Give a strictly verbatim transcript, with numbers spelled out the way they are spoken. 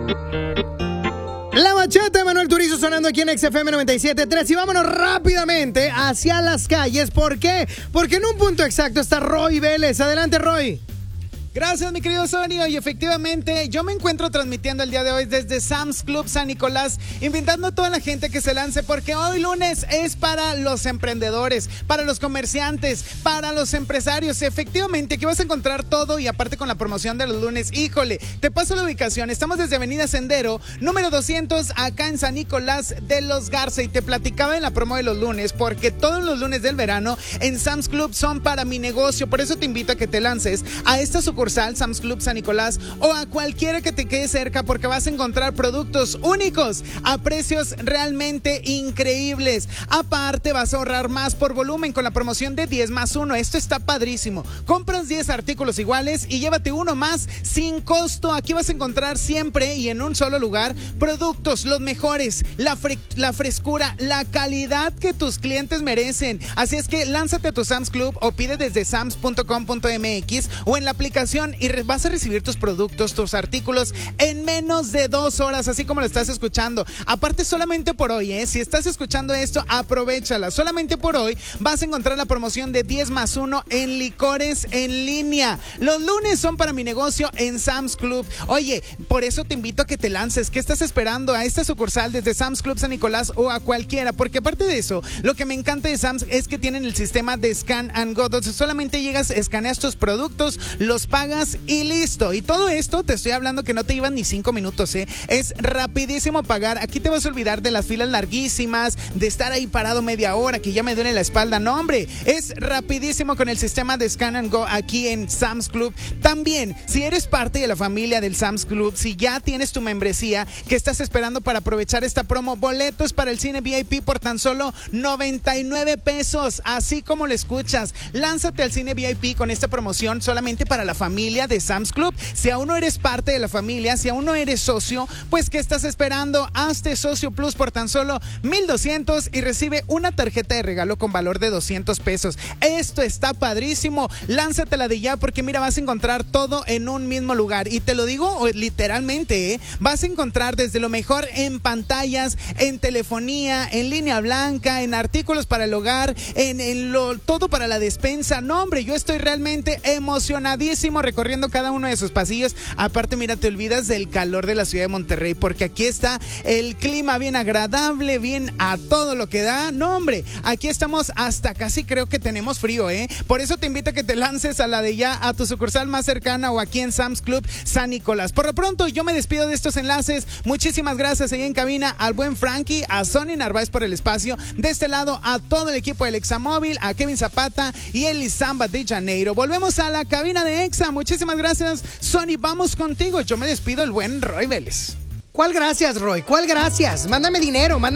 La bachata de Manuel Turizo sonando aquí en X F M noventa y siete punto tres y vámonos rápidamente hacia las calles. ¿Por qué? Porque en un punto exacto está Roy Vélez. Adelante, Roy. Gracias, mi querido Sonio. Y efectivamente, yo me encuentro transmitiendo el día de hoy desde Sam's Club San Nicolás, invitando a toda la gente que se lance, porque hoy lunes es para los emprendedores, para los comerciantes, para los empresarios. Efectivamente, aquí vas a encontrar todo y aparte con la promoción de los lunes. Híjole, te paso la ubicación. Estamos desde Avenida Sendero, número doscientos, acá en San Nicolás de los Garza. Y te platicaba en la promo de los lunes, porque todos los lunes del verano en Sam's Club son para mi negocio. Por eso te invito a que te lances a esta sucursal Sam's Club San Nicolás o a cualquiera que te quede cerca, porque vas a encontrar productos únicos a precios realmente increíbles. Aparte, vas a ahorrar más por volumen con la promoción de diez más uno. Esto está padrísimo. Compras diez artículos iguales y llévate uno más sin costo. Aquí vas a encontrar siempre y en un solo lugar productos los mejores, la, fre- la frescura, la calidad que tus clientes merecen. Así es que lánzate a tu Sam's Club o pide desde sams punto com punto m x o en la aplicación y re- vas a recibir tus productos, tus artículos en menos de dos horas, así como lo estás escuchando. Aparte, solamente por hoy, ¿eh? Si estás escuchando esto, aprovechala. Solamente por hoy vas a encontrar la promoción de diez más uno en licores en línea. Los lunes son para mi negocio en Sam's Club. Oye, por eso te invito a que te lances. ¿Qué estás esperando? A esta sucursal desde Sam's Club San Nicolás o a cualquiera, porque aparte de eso, lo que me encanta de Sam's es que tienen el sistema de Scan and Go. Entonces solamente llegas, escaneas tus productos, los pagas y listo. Y todo esto te estoy hablando que no te llevan ni cinco minutos, ¿eh? Es rapidísimo pagar. Aquí te vas a olvidar de las filas larguísimas, de estar ahí parado media hora, que ya me duele la espalda. No, hombre, es rapidísimo con el sistema de Scan and Go aquí en Sam's Club. También, si eres parte de la familia del Sam's Club, si ya tienes tu membresía, ¿qué estás esperando para aprovechar esta promo? Boletos para el cine V I P por tan solo noventa y nueve pesos, así como lo escuchas. Lánzate al cine V I P con esta promoción solamente para la familia de Sam's Club. Si aún no eres parte de la familia, si aún no eres socio, pues ¿qué estás esperando? Hazte socio plus por tan solo mil doscientos y recibe una tarjeta de regalo con valor de doscientos pesos. Esto está padrísimo. Lánzatela de ya, porque mira, vas a encontrar todo en un mismo lugar. Y te lo digo literalmente, ¿eh? Vas a encontrar desde lo mejor en pantallas, en telefonía, en línea blanca, en artículos para el hogar, en, en lo, todo para la despensa. No, hombre, yo estoy realmente emocionadísimo recorriendo cada uno de esos pasillos. Aparte, mira, te olvidas del calor de la ciudad de Monterrey, porque aquí está el clima bien agradable, bien a todo lo que da. No, hombre, aquí estamos hasta casi creo que tenemos frío, ¿eh? Por eso te invito a que te lances a la de ya, a tu sucursal más cercana o aquí en Sam's Club San Nicolás. Por lo pronto, yo me despido de estos enlaces. Muchísimas gracias ahí en cabina al buen Frankie, a Sony Narváez por el espacio. De este lado, a todo el equipo del Examóvil, a Kevin Zapata y el Samba de Janeiro. Volvemos a la cabina de Exa. Muchísimas gracias, Sony. Vamos contigo. Yo me despido, el buen Roy Vélez. ¿Cuál gracias, Roy? ¿Cuál gracias? Mándame dinero, mándame